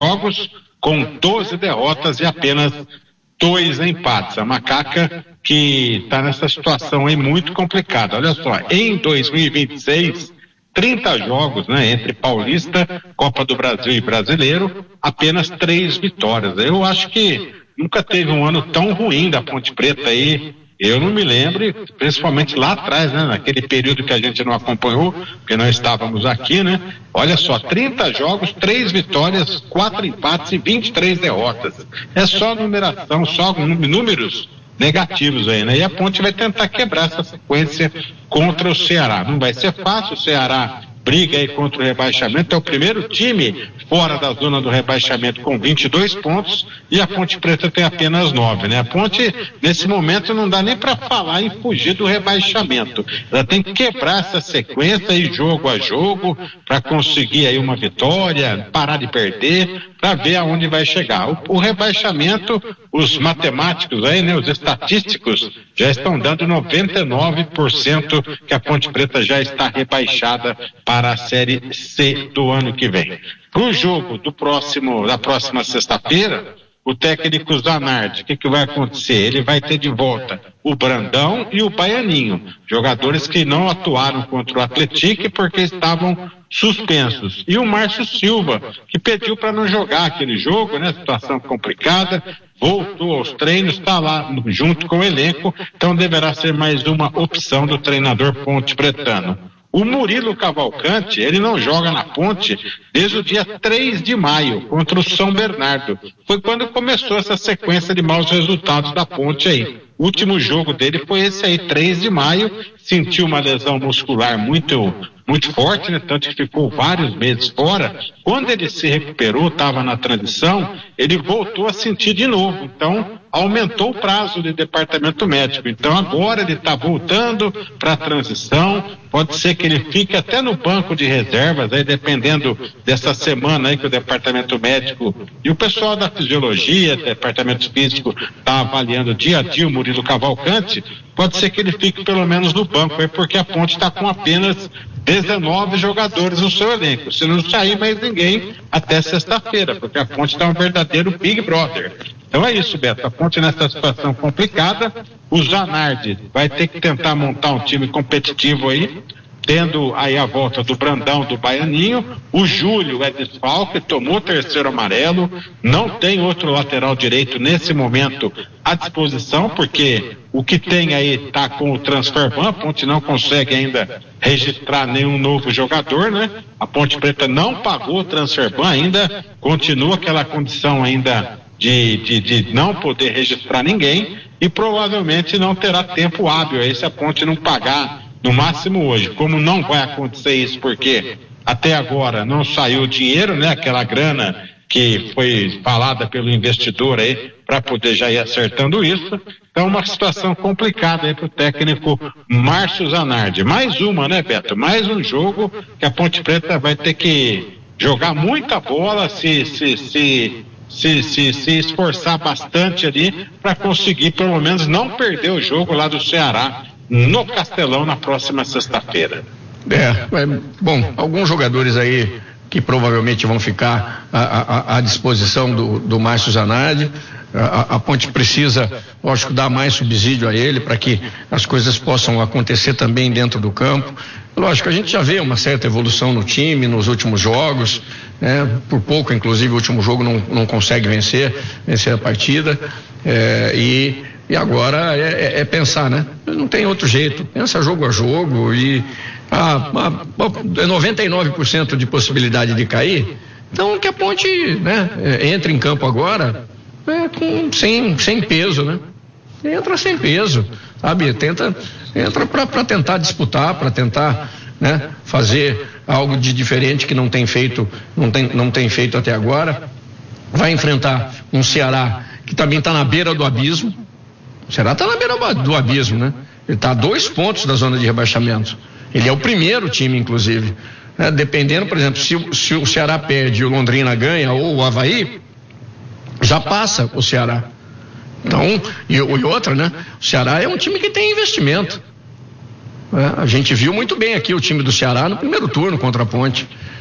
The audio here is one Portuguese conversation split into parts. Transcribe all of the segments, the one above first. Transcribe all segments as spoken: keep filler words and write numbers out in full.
jogos com doze derrotas e apenas dois empates. A Macaca que está nessa situação aí muito complicada. Olha só, em dois mil e vinte e seis, trinta jogos, né, entre Paulista, Copa do Brasil e Brasileiro, apenas três vitórias. Eu acho que nunca teve um ano tão ruim da Ponte Preta aí. Eu não me lembro, principalmente lá atrás, né, naquele período que a gente não acompanhou, porque nós estávamos aqui, né? Olha só, trinta jogos, três vitórias, quatro empates e vinte e três derrotas. É só numeração, só números negativos aí, né? E a Ponte vai tentar quebrar essa sequência contra o Ceará. Não vai ser fácil, o Ceará briga aí contra o rebaixamento, é o primeiro time fora da zona do rebaixamento com vinte e dois pontos e a Ponte Preta tem apenas nove, né? A Ponte, nesse momento, não dá nem para falar em fugir do rebaixamento. Ela tem que quebrar essa sequência aí, jogo a jogo, para conseguir aí uma vitória, parar de perder, para ver aonde vai chegar. O, o rebaixamento, os matemáticos aí, né, os estatísticos, já estão dando noventa e nove por cento que a Ponte Preta já está rebaixada para a Série C do ano que vem. Para o jogo do próximo, da próxima sexta-feira, o técnico Zanardi, o que, que vai acontecer? Ele vai ter de volta o Brandão e o Baianinho, jogadores que não atuaram contra o Atlético porque estavam suspensos. E o Márcio Silva, que pediu para não jogar aquele jogo, né? Situação complicada, voltou aos treinos, está lá junto com o elenco, então deverá ser mais uma opção do treinador Ponte Pretano. O Murilo Cavalcante, ele não joga na Ponte desde o dia três de maio, contra o São Bernardo. Foi quando começou essa sequência de maus resultados da Ponte aí. O último jogo dele foi esse aí, três de maio, sentiu uma lesão muscular muito, muito forte, né? Tanto que ficou vários meses fora. Quando ele se recuperou, estava na transição, ele voltou a sentir de novo. Então, aumentou o prazo do departamento médico. Então, agora ele está voltando para a transição. Pode ser que ele fique até no banco de reservas, aí, dependendo dessa semana aí que o departamento médico e o pessoal da fisiologia, departamento físico, está avaliando dia a dia o Murilo Cavalcante. Pode ser que ele fique pelo menos no banco aí, porque a Ponte está com apenas dezenove jogadores no seu elenco. Se não sair mais ninguém até sexta-feira, porque a Ponte está um verdadeiro Big Brother. Então é isso, Beto. A Ponte nessa situação complicada. O Zanardi vai ter que tentar montar um time competitivo aí, tendo aí a volta do Brandão, do Baianinho. O Júlio é desfalque, tomou o terceiro amarelo, não tem outro lateral direito nesse momento à disposição, porque o que tem aí está com o transfer ban. A Ponte não consegue ainda registrar nenhum novo jogador, né? A Ponte Preta não pagou o transfer ban ainda, continua aquela condição ainda de, de, de não poder registrar ninguém e provavelmente não terá tempo hábil aí se a Ponte não pagar no máximo hoje. Como não vai acontecer isso porque até agora não saiu o dinheiro, né? Aquela grana que foi falada pelo investidor aí para poder já ir acertando isso. Então uma situação complicada aí para o técnico Márcio Zanardi. Mais uma, né, Beto? Mais um jogo que a Ponte Preta vai ter que jogar muita bola, se se se se, se, se esforçar bastante ali para conseguir pelo menos não perder o jogo lá do Ceará no Castelão na próxima sexta-feira. É, é, bom, alguns jogadores aí que provavelmente vão ficar à, à, à disposição do, do Márcio Zanardi. A, a Ponte precisa, lógico, dar mais subsídio a ele para que as coisas possam acontecer também dentro do campo. Lógico, a gente já vê uma certa evolução no time nos últimos jogos, né? Por pouco, inclusive, o último jogo não, não consegue vencer, vencer a partida, é, e, e agora é, é, é pensar, né? Não tem outro jeito, pensa jogo a jogo e a, a, a noventa e nove por cento de possibilidade de cair, então que a Ponte, né, entre em campo agora é, com, sem, sem peso, né? Entra sem peso, sabe? Tenta, entra para tentar disputar, para tentar, né, fazer algo de diferente que não tem feito, não tem, não tem feito até agora. Vai enfrentar um Ceará que também está na beira do abismo. O Ceará está na beira do abismo, né? Ele está a dois pontos da zona de rebaixamento. Ele é o primeiro time, inclusive. Né? Dependendo, por exemplo, se, se o Ceará perde e o Londrina ganha, ou o Avaí, já passa o Ceará. Então, e, e outra, né? O Ceará é um time que tem investimento. É, a gente viu muito bem aqui o time do Ceará no primeiro turno contra a Ponte.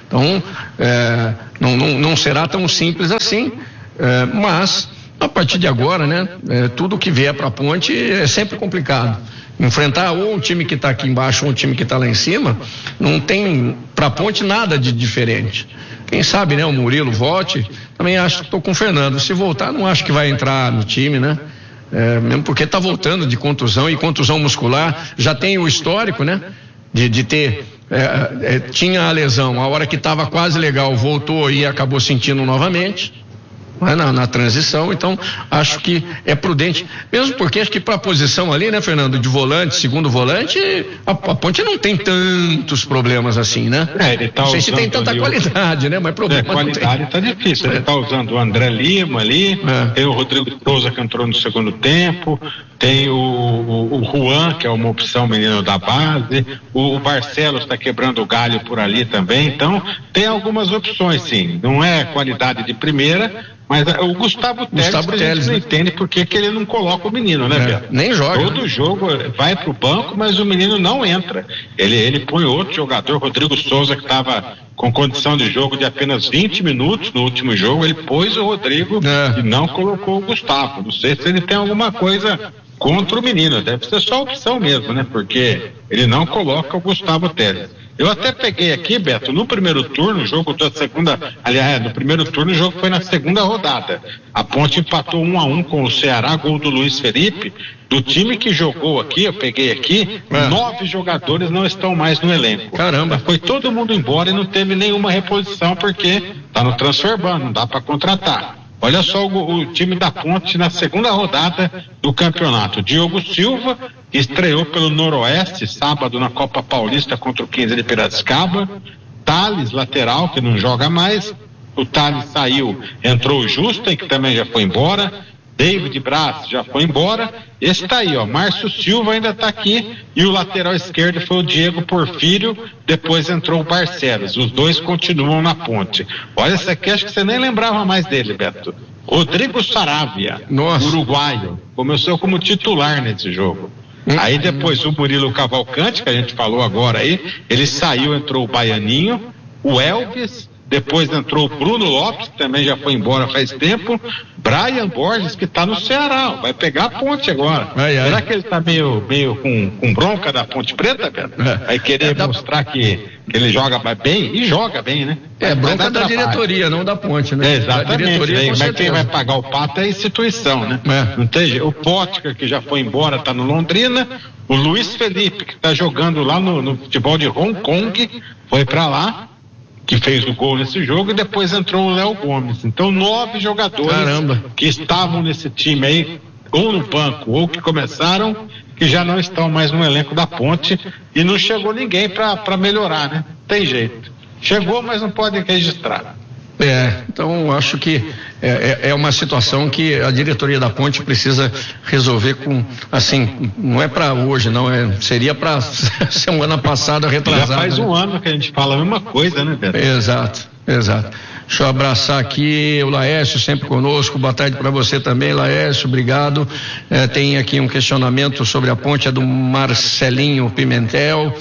Então, é, não, não, não será tão simples assim, é, mas a partir de agora, né, é, tudo que vier para a Ponte é sempre complicado. Enfrentar ou um time que está aqui embaixo ou um time que está lá em cima, não tem para a Ponte nada de diferente. Quem sabe, né, o Murilo volte, também acho que estou com o Fernando. Se voltar, não acho que vai entrar no time, né? É, mesmo porque está voltando de contusão e contusão muscular, já tem o histórico, né? De, de ter, é, é, tinha a lesão, a hora que estava quase legal, voltou e acabou sentindo novamente. Na, na transição, então acho que é prudente, mesmo porque acho que para a posição ali, né, Fernando, de volante, segundo volante, a, a Ponte não tem tantos problemas assim, né? É, ele tá não sei se tem tanta qualidade, o... né? Mas problema é, qualidade está difícil, é. Ele está usando o André Lima ali, é. Tem o Rodrigo Souza que entrou no segundo tempo, tem o, o, o Juan, que é uma opção menino da base, o, o Barcelos está quebrando o galho por ali também, então tem algumas opções, sim, não é qualidade de primeira. Mas o Gustavo Teles, Gustavo a gente Teles, não né? entende por que ele não coloca o menino, né, Beto? É, nem joga. Todo né? jogo vai pro banco, mas o menino não entra. Ele, ele põe outro jogador, Rodrigo Souza, que estava com condição de jogo de apenas vinte minutos no último jogo, ele pôs o Rodrigo é. e não colocou o Gustavo. Não sei se ele tem alguma coisa contra o menino, deve ser só opção mesmo, né? Porque ele não coloca o Gustavo Teles. Eu até peguei aqui, Beto, no primeiro turno, o jogo da segunda, aliás, no primeiro turno o jogo foi na segunda rodada. A Ponte empatou um a um com o Ceará, gol do Luiz Felipe. Do time que jogou aqui, eu peguei aqui, é. nove jogadores não estão mais no elenco. Caramba. Foi todo mundo embora e não teve nenhuma reposição porque tá no transfer ban, não dá para contratar. Olha só o, o time da Ponte na segunda rodada do campeonato. Diogo Silva, que estreou pelo Noroeste, sábado na Copa Paulista contra o quinze de Piracicaba. Thales, lateral, que não joga mais. O Thales saiu, entrou o Justa, que também já foi embora. David Braz já foi embora. Esse tá aí, ó. Márcio Silva ainda tá aqui. E o lateral esquerdo foi o Diego Porfírio. Depois entrou o Barcelos. Os dois continuam na Ponte. Olha, esse aqui acho que você nem lembrava mais dele, Beto. Rodrigo Saravia, Nossa. uruguaio. Começou como titular nesse jogo. Hum. Aí depois o Murilo Cavalcante, que a gente falou agora aí, ele saiu, entrou o Baianinho, o Elvis. Depois entrou o Bruno Lopes, que também já foi embora faz tempo. Brian Borges, que está no Ceará, vai pegar a Ponte agora. Ai, ai. Será que ele está meio, meio com, com bronca da Ponte Preta, Beto? É. Vai querer é, mostrar da... que, que ele joga bem, e joga bem, né? É, bronca da diretoria, não da Ponte, né? É, exatamente, aí, mas quem vai pagar o pato é a instituição, né? É. Não tem jeito. O Pótica, que já foi embora, está no Londrina. O Luiz Felipe, que está jogando lá no, no futebol de Hong Kong, foi para lá, que fez o gol nesse jogo, e depois entrou o Léo Gomes. Então, nove jogadores Caramba. que estavam nesse time aí, ou no banco, ou que começaram, que já não estão mais no elenco da Ponte, e não chegou ninguém para melhorar, né? Tem jeito. Chegou, mas não pode registrar. É, então acho que é, é uma situação que a diretoria da Ponte precisa resolver com, assim, não é para hoje, não, é, seria para semana passada, retrasada. Já faz né? um ano que a gente fala a mesma coisa, né, Beto? Exato, exato. Deixa eu abraçar aqui o Laércio, sempre conosco. Boa tarde para você também, Laércio, obrigado. É, tem aqui um questionamento sobre a Ponte, é do Marcelinho Pimentel.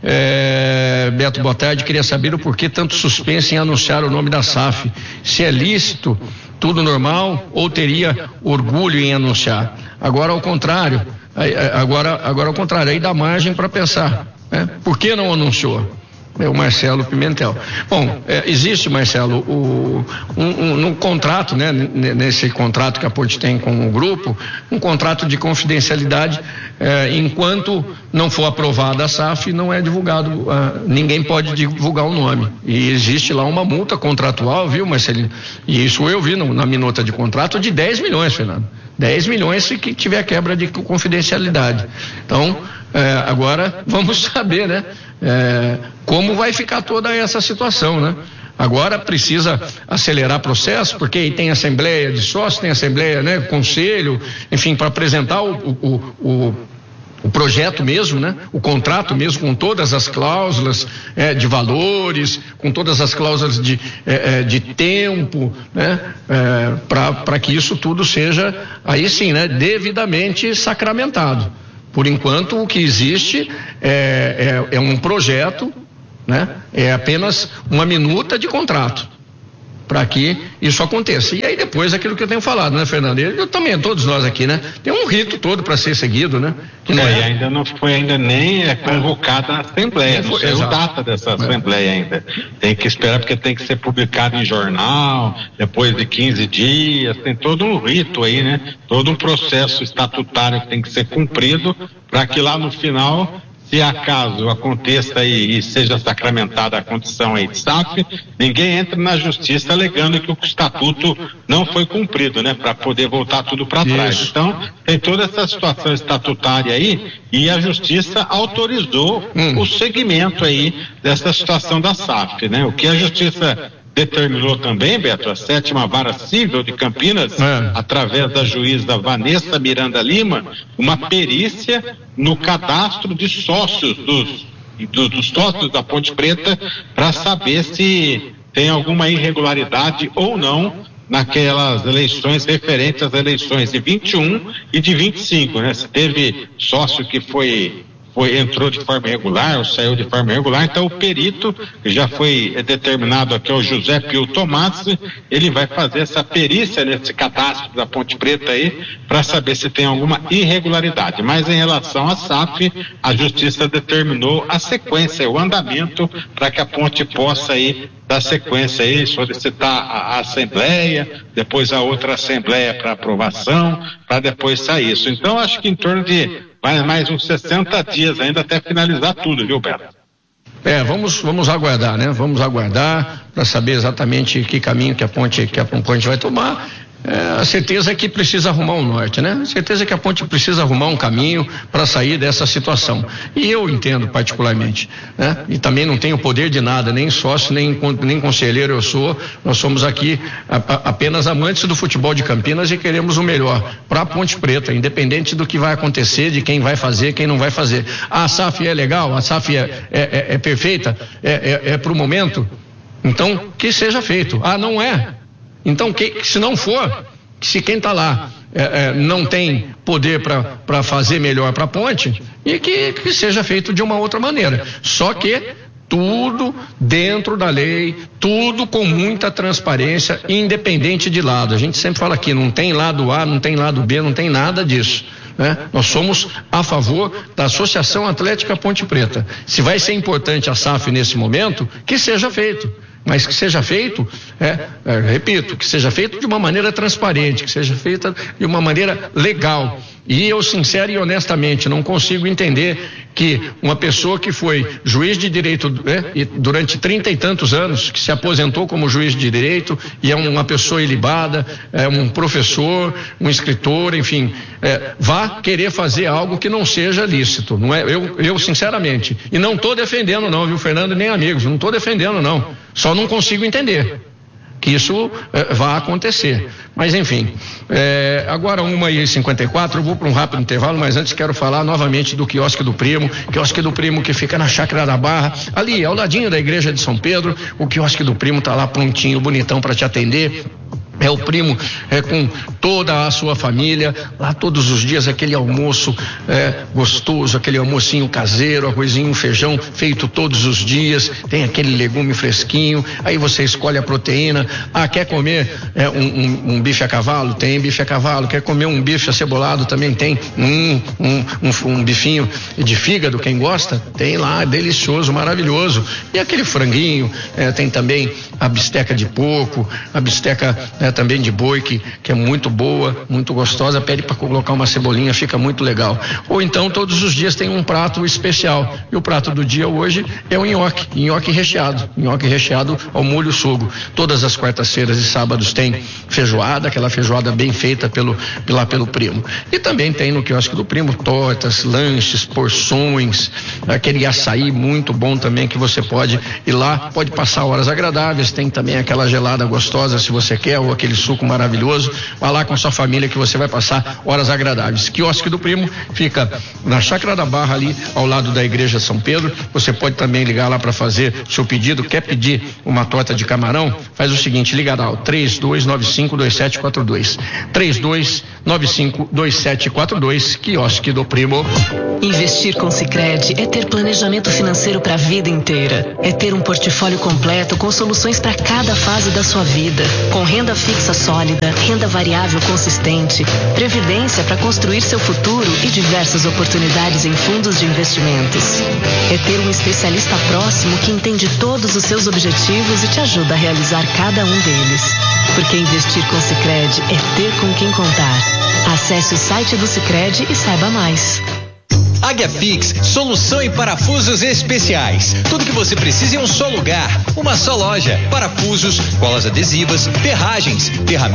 É, Beto, boa tarde, queria saber o porquê tanto suspense em anunciar o nome da S A F, se é lícito, tudo normal, ou teria orgulho em anunciar? Agora ao contrário, agora, agora ao contrário, aí dá margem para pensar, né? Por que não anunciou? É o Marcelo Pimentel. Bom, é, existe, Marcelo, o, um, um, no contrato, né, nesse contrato que a Ponte tem com o grupo, um contrato de confidencialidade, é, enquanto não for aprovada a S A F, não é divulgado, ah, ninguém pode divulgar o nome. E existe lá uma multa contratual, viu, Marcelinho? E isso eu vi no, na minuta de contrato de dez milhões, Fernando. dez milhões se que tiver quebra de confidencialidade. Então, é, agora vamos saber, né? É, como vai ficar toda essa situação, né? Agora precisa acelerar processo, porque aí tem assembleia de sócios, tem assembleia, né? Conselho, enfim, para apresentar o, o, o, o projeto mesmo, né? O contrato mesmo, com todas as cláusulas é, de valores, com todas as cláusulas de, é, de tempo, né? É, para que isso tudo seja, aí sim, né? Devidamente sacramentado. Por enquanto, o que existe é, é, é um projeto, né? É apenas uma minuta de contrato para que isso aconteça. E aí depois aquilo que eu tenho falado, né, Fernando? Eu, eu também, todos nós aqui, né? Tem um rito todo para ser seguido, né? Que não é, é... ainda não foi ainda nem é, convocada a Assembleia, não sei a data dessa Assembleia é. ainda. Tem que esperar porque tem que ser publicado em jornal, depois de quinze dias, tem todo um rito aí, né? Todo um processo estatutário que tem que ser cumprido para que lá no final, se acaso aconteça e, e seja sacramentada a condição aí de S A F, ninguém entra na justiça alegando que o estatuto não foi cumprido, né? Para poder voltar tudo para trás. Então, tem toda essa situação estatutária aí e a justiça autorizou hum. o segmento aí dessa situação da S A F, né? O que a justiça determinou também, Beto, a sétima vara civil de Campinas, é. através da juíza Vanessa Miranda Lima, uma perícia no cadastro de sócios dos, do, dos sócios da Ponte Preta para saber se tem alguma irregularidade ou não naquelas eleições referentes às eleições de vinte e um e de vinte e cinco, né? Se teve sócio que foi Foi, entrou de forma irregular ou saiu de forma irregular, então o perito, que já foi determinado aqui, é o José Pio Tomás, ele vai fazer essa perícia nesse cadastro da Ponte Preta aí, para saber se tem alguma irregularidade. Mas em relação à S A F, a justiça determinou a sequência, o andamento, para que a ponte possa aí dar sequência aí, solicitar a, a Assembleia, depois a outra Assembleia para aprovação, para depois sair isso. Então acho que em torno de vai mais uns sessenta dias ainda até finalizar tudo, viu, Beto? É, vamos, vamos aguardar, né? Vamos aguardar para saber exatamente que caminho que a ponte, que a ponte vai tomar. É, a certeza é que precisa arrumar um norte, né? A certeza é que a ponte precisa arrumar um caminho para sair dessa situação. E eu entendo particularmente, né? E também não tenho poder de nada, nem sócio, nem, nem conselheiro eu sou. Nós somos aqui a, a, apenas amantes do futebol de Campinas e queremos o melhor para a Ponte Preta, independente do que vai acontecer, de quem vai fazer, quem não vai fazer. A S A F é legal, a S A F é, é, é, é perfeita, é, é, é para o momento, então que seja feito. Ah, não é? Então, que, se não for, se quem está lá é, é, não tem poder para fazer melhor para a ponte, e que, que seja feito de uma outra maneira. Só que tudo dentro da lei, tudo com muita transparência, independente de lado. A gente sempre fala aqui, não tem lado A, não tem lado B, não tem nada disso. Né? Nós somos a favor da Associação Atlética Ponte Preta. Se vai ser importante a S A F nesse momento, que seja feito. Mas que seja feito, é, é, repito, que seja feito de uma maneira transparente, que seja feita de uma maneira legal. E eu, sincero e honestamente, não consigo entender que uma pessoa que foi juiz de direito é, e durante trinta e tantos anos, que se aposentou como juiz de direito e é uma pessoa ilibada, é um professor, um escritor, enfim, é, vá querer fazer algo que não seja lícito. Não é? Eu, eu sinceramente, e não estou defendendo não, viu, Fernando, nem amigos, não estou defendendo não, só não consigo entender que isso é, vá acontecer. Mas enfim, é, agora uma e cinquenta e quatro, eu vou para um rápido intervalo, mas antes quero falar novamente do quiosque do Primo, quiosque do Primo que fica na Chácara da Barra, ali ao ladinho da igreja de São Pedro. O quiosque do Primo está lá prontinho, bonitão para te atender. É o Primo é, com toda a sua família, lá todos os dias aquele almoço é, gostoso, aquele almocinho caseiro, arrozinho, feijão feito todos os dias, tem aquele legume fresquinho, aí você escolhe a proteína. Ah, quer comer é, um, um, um bife a cavalo? Tem bife a cavalo. Quer comer um bife acebolado? Também tem. Um, um, um, um bifinho de fígado, quem gosta? Tem lá, delicioso, maravilhoso. E aquele franguinho, é, tem também a bisteca de porco, a bisteca é, também de boi, que, que é muito boa, muito gostosa, pede para colocar uma cebolinha, fica muito legal. Ou então todos os dias tem um prato especial, e o prato do dia hoje é o nhoque, nhoque recheado, nhoque recheado ao molho sogro. Todas as quartas-feiras e sábados tem feijoada, aquela feijoada bem feita pelo, lá pelo Primo. E também tem no quiosque do Primo tortas, lanches, porções, aquele açaí muito bom também que você pode ir lá, pode passar horas agradáveis, tem também aquela gelada gostosa se você quer, ou aquele suco maravilhoso. Vá lá com a sua família que você vai passar horas agradáveis. Quiosque do Primo fica na Chácara da Barra, ali ao lado da Igreja São Pedro. Você pode também ligar lá para fazer o seu pedido. Quer pedir uma torta de camarão? Faz o seguinte, liga lá, três dois nove cinco dois sete quatro dois. três dois nove cinco dois sete quatro dois, Quiosque do Primo. Investir com Sicredi é ter planejamento financeiro para a vida inteira. É ter um portfólio completo com soluções para cada fase da sua vida. Com renda fixa sólida, renda variável consistente, previdência para construir seu futuro e diversas oportunidades em fundos de investimentos. É ter um especialista próximo que entende todos os seus objetivos e te ajuda a realizar cada um deles. Porque investir com Sicredi é ter com quem contar. Acesse o site do Sicredi e saiba mais. Águia Fix, solução em parafusos especiais. Tudo que você precisa em um só lugar, uma só loja. Parafusos, colas adesivas, ferragens, ferramentas.